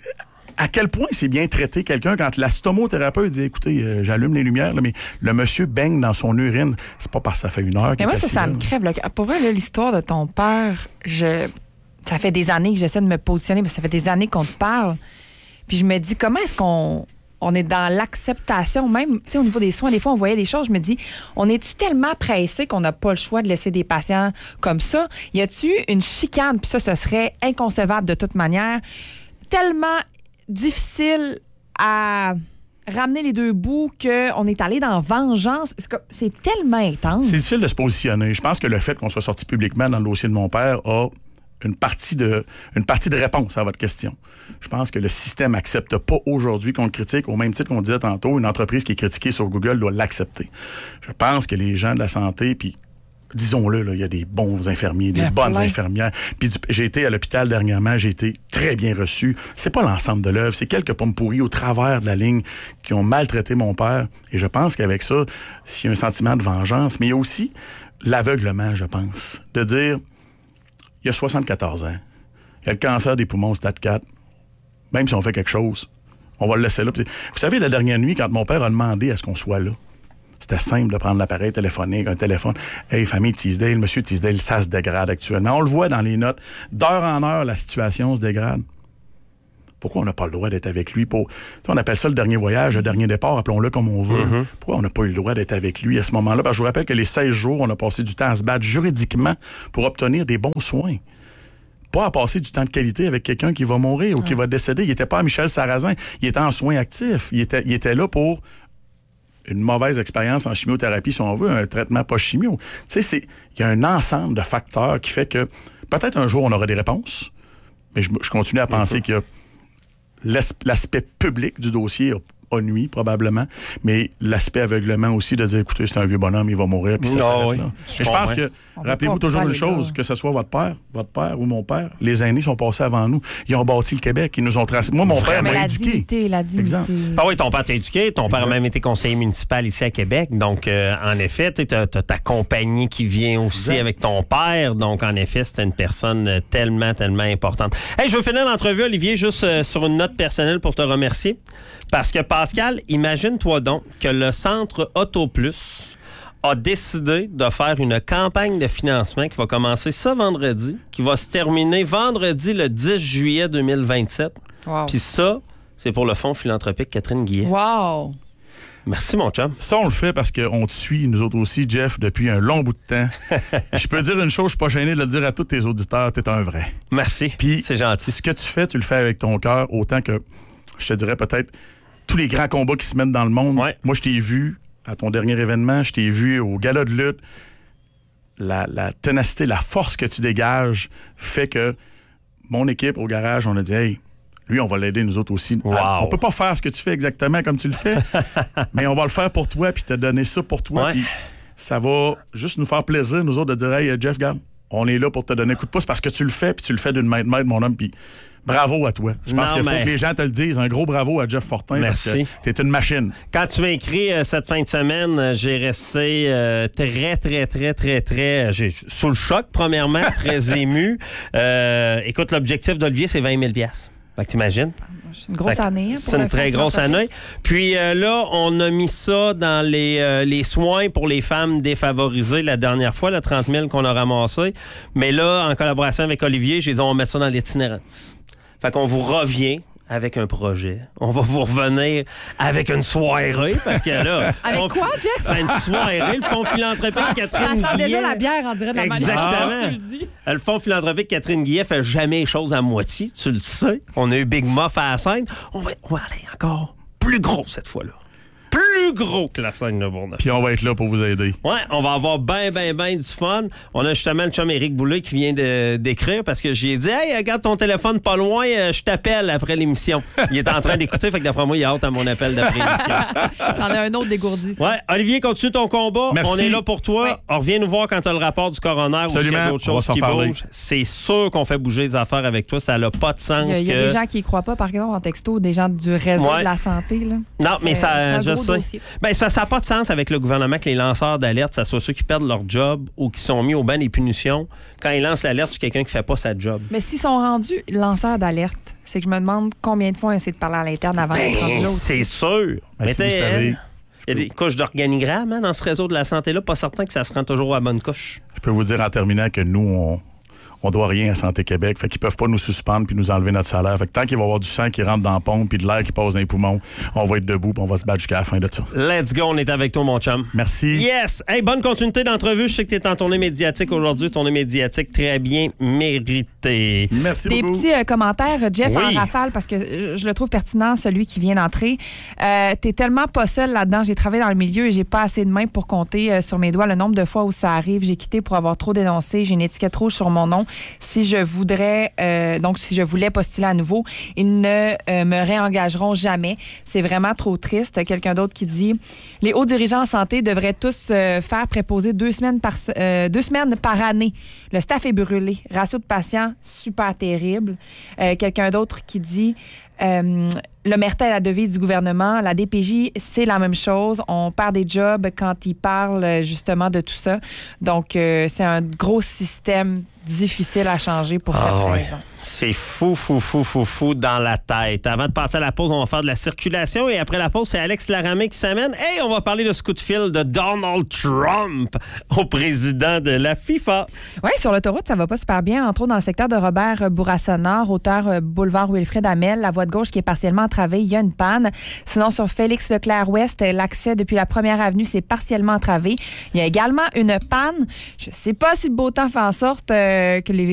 à quel point c'est bien traité quelqu'un quand la stomothérapeute dit « Écoutez, euh, j'allume les lumières, là, mais le monsieur baigne dans son urine. » C'est pas parce que ça fait une heure qu'il est moi, ça, ça me crève. Là. Pour vrai, là, l'histoire de ton père, je... ça fait des années que j'essaie de me positionner, mais ça fait des années qu'on te parle. Puis je me dis, comment est-ce qu'on on est dans l'acceptation, même au niveau des soins, des fois, on voyait des choses, je me dis, on est-tu tellement pressé qu'on n'a pas le choix de laisser des patients comme ça? Y a-tu une chicane? Puis ça, ce serait inconcevable de toute manière. Tellement difficile à ramener les deux bouts qu'on est allé dans vengeance. C'est tellement intense. C'est difficile de se positionner. Je pense que le fait qu'on soit sorti publiquement dans le dossier de mon père a une partie de, une partie de réponse à votre question. Je pense que le système n'accepte pas aujourd'hui qu'on le critique, au même titre qu'on disait tantôt, une entreprise qui est critiquée sur Google doit l'accepter. Je pense que les gens de la santé, puis disons-le, là, il y a des bons infirmiers, des bonnes plein. infirmières. Puis du, j'ai été à l'hôpital dernièrement, j'ai été très bien reçu. C'est pas l'ensemble de l'œuvre, c'est quelques pommes pourries au travers de la ligne qui ont maltraité mon père. Et je pense qu'avec ça, s'il y a un sentiment de vengeance, mais il y a aussi l'aveuglement, je pense, de dire, il y a soixante-quatorze ans, il y a le cancer des poumons stade quatre. Même si on fait quelque chose, on va le laisser là. Vous savez, la dernière nuit, quand mon père a demandé à ce qu'on soit là, c'était simple de prendre l'appareil téléphonique, un téléphone. Hey, famille Teasdale, monsieur Teasdale, ça se dégrade actuellement. On le voit dans les notes. D'heure en heure, la situation se dégrade. Pourquoi on n'a pas le droit d'être avec lui? Pour, on appelle ça le dernier voyage, le dernier départ, appelons-le comme on veut. Mm-hmm. Pourquoi on n'a pas eu le droit d'être avec lui à ce moment-là? Parce que je vous rappelle que les seize jours, on a passé du temps à se battre juridiquement pour obtenir des bons soins. Pas à passer du temps de qualité avec quelqu'un qui va mourir ou qui va décéder. Il n'était pas à Michel Sarrazin. Il était en soins actifs. Il était, il était là pour une mauvaise expérience en chimiothérapie, si on veut, un traitement pas chimio. Tu sais, il y a un ensemble de facteurs qui fait que peut-être un jour, on aura des réponses, mais je, je continue à penser qu'il y a l'aspect public du dossier a nuit, probablement, mais l'aspect aveuglement aussi de dire, écoutez, c'est un vieux bonhomme, il va mourir, puis ça non, s'arrête oui. là. Je, je pense que, rappelez-vous toujours une chose, là. Que ce soit votre père, votre père ou mon père, les aînés sont passés avant nous. Ils ont bâti le Québec, ils nous ont tracé. Moi, mon mais père m'a la éduqué. Dignité, la dignité. Exemple. Ah oui, ton père t'a éduqué, ton exact. père a même été conseiller municipal ici à Québec, donc euh, en effet, tu as ta compagnie qui vient aussi exact. Avec ton père, donc en effet, c'était une personne tellement, tellement importante. Hey, je veux finir l'entrevue, Olivier, juste euh, sur une note personnelle pour te remercier, parce que Pascal, imagine-toi donc que le Centre Auto Plus a décidé de faire une campagne de financement qui va commencer ce vendredi, qui va se terminer vendredi le dix juillet deux mille vingt-sept. Wow. Puis ça, c'est pour le Fonds philanthropique Catherine Guillet. Wow! Merci, mon chum. Ça, on le fait parce qu'on te suit, nous autres aussi, Jeff, depuis un long bout de temps. Je peux dire une chose, je suis pas gêné de le dire à tous tes auditeurs, t'es un vrai. Merci. Puis, c'est gentil. Ce que tu fais, tu le fais avec ton cœur, autant que, je te dirais peut-être, tous les grands combats qui se mettent dans le monde. Ouais. Moi, je t'ai vu à ton dernier événement, je t'ai vu au gala de lutte. La, la ténacité, la force que tu dégages fait que mon équipe au garage, on a dit, hey, lui, on va l'aider, nous autres aussi. Wow. On peut pas faire ce que tu fais exactement comme tu le fais, mais on va le faire pour toi, puis te donner ça pour toi. Ouais. Puis ça va juste nous faire plaisir, nous autres, de dire, hey, Jeff, regarde, on est là pour te donner un coup de pouce parce que tu le fais, puis tu le fais d'une main de maître, mon homme, puis bravo à toi. Je pense Non, qu'il mais... faut que les gens te le disent. Un gros bravo à Jeff Fortin. Merci. Parce que t'es une machine. Quand tu m'as écrit euh, cette fin de semaine, euh, j'ai resté euh, très, très, très, très, très... J'ai, sous le choc, premièrement, très ému. Euh, écoute, l'objectif d'Olivier, c'est vingt mille dollars. Fait que t'imagines? C'est une grosse année. Hein, c'est une très grosse année. Puis euh, là, on a mis ça dans les, euh, les soins pour les femmes défavorisées la dernière fois, le trente mille qu'on a ramassé. Mais là, en collaboration avec Olivier, j'ai dit on va mettre ça dans l'itinérance. Fait qu'on vous revient avec un projet. On va vous revenir avec une soirée, parce que là... Avec on, quoi, Jeff? Ben, une soirée, le Fonds philanthropique Catherine Ça sent Guillet. déjà la bière, on dirait, de la Exactement. manière dont tu le dis. Le Fonds philanthropique Catherine Guillet fait jamais les choses à moitié, tu le sais. On a eu Big Muff à la scène. On va, on va aller encore plus gros cette fois-là. Plus gros que la scène de Bourneuf. Puis on va être là pour vous aider. Ouais, on va avoir ben, ben, ben du fun. On a justement le chum Éric Boulay qui vient de, d'écrire parce que j'ai dit « Hey, regarde ton téléphone pas loin, euh, je t'appelle après l'émission. » Il est en train d'écouter, fait que d'après moi, il a hâte à mon appel d'après l'émission. T'en as un autre dégourdi. Ouais, Olivier, continue ton combat. Merci. On est là pour toi. Ouais. On revient nous voir quand tu as le rapport du coroner ou s'il y a Absolument. d'autres On va choses s'en qui parler. bougent. C'est sûr qu'on fait bouger les affaires avec toi. Ça n'a pas de sens. Il y a, il y a que... des gens qui y croient pas, par exemple, en texto, des gens du réseau Ouais. de la santé. Là. Non, C'est- mais c'est ça, un je gros sais. dossier. Ben, ça n'a pas de sens avec le gouvernement que les lanceurs d'alerte, ça soit ceux qui perdent leur job ou qui sont mis au banc des punitions. Quand ils lancent l'alerte, c'est quelqu'un qui fait pas sa job. Mais s'ils sont rendus lanceurs d'alerte, c'est que je me demande combien de fois on essaie de parler à l'interne avant d'être rendu Ben, là aussi. c'est sûr. Ben, Mais si vous t'sais, savez. il y a des couches d'organigramme hein, dans ce réseau de la santé-là. Pas certain que ça se rend toujours à la bonne couche. Je peux vous dire en terminant que nous, on... On doit rien à Santé Québec. Fait qu'ils peuvent pas nous suspendre puis nous enlever notre salaire. Fait que tant qu'il va y avoir du sang qui rentre dans la pompe puis de l'air qui passe dans les poumons, on va être debout puis on va se battre jusqu'à la fin de ça. Let's go, on est avec toi, mon chum. Merci. Yes! Hey, bonne continuité d'entrevue. Je sais que tu es en tournée médiatique aujourd'hui. Tournée médiatique très bien méritée. Merci Des beaucoup. petits euh, commentaires, Jeff, Oui. en rafale, parce que euh, je le trouve pertinent, celui qui vient d'entrer. Euh, T'es tellement pas seul là-dedans. J'ai travaillé dans le milieu et j'ai pas assez de mains pour compter euh, sur mes doigts le nombre de fois où ça arrive. J'ai quitté pour avoir trop dénoncé. J'ai une étiquette rouge sur mon nom. Si je voudrais, euh, donc si je voulais postuler à nouveau, ils ne euh, me réengageront jamais. C'est vraiment trop triste. Quelqu'un d'autre qui dit « Les hauts dirigeants en santé devraient tous euh, faire préposer deux semaines par, euh, deux semaines par année. Le staff est brûlé. Ratio de patients, super terrible. Euh, » Quelqu'un d'autre qui dit euh, « L'omerta est la devise du gouvernement. La D P J, c'est la même chose. On perd des jobs quand ils parlent justement de tout ça. Donc, euh, c'est un gros système difficile à changer pour cette Ah ouais. raison. » C'est fou, fou, fou, fou, fou dans la tête. Avant de passer à la pause, on va faire de la circulation. Et après la pause, c'est Alex Laramé qui s'amène. Hey, on va parler de ce coup de fil de Donald Trump au président de la FIFA. Oui, sur l'autoroute, ça va pas super bien. Entre autres, dans le secteur de Robert Bourassa-Nord, hauteur euh, boulevard Wilfrid Hamel, la voie de gauche qui est partiellement entravée, il y a une panne. Sinon, sur Félix-Leclerc-Ouest, l'accès depuis la première avenue, c'est partiellement entravé. Il y a également une panne. Je sais pas si le beau temps fait en sorte euh, que les